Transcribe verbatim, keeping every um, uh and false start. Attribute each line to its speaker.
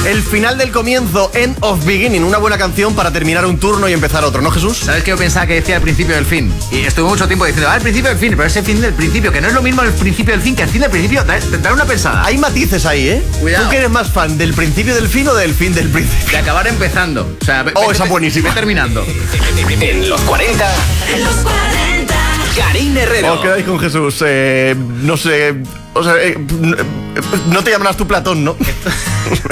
Speaker 1: El final del comienzo, End of Beginning, una buena canción para terminar un turno y empezar otro, ¿no, Jesús?
Speaker 2: ¿Sabes qué yo pensaba que decía el principio del fin? Y estuve mucho tiempo diciendo, ah, el principio del fin, pero ese fin del principio, que no es lo mismo el principio del fin que el fin del principio, dar una pensada.
Speaker 1: Hay matices ahí, ¿eh?
Speaker 2: Cuidado.
Speaker 1: ¿Tú que eres más fan del principio del fin o del fin del principio?
Speaker 2: De acabar empezando. O sea, ve,
Speaker 1: oh,
Speaker 2: ve,
Speaker 1: esa
Speaker 2: ve,
Speaker 1: buenísima.
Speaker 2: ve terminando.
Speaker 3: En los cuarenta. En los cuarenta. Karine Herrero.
Speaker 1: Os quedáis con Jesús. Eh, no sé. O sea, eh, no te llamarás tú Platón, ¿no?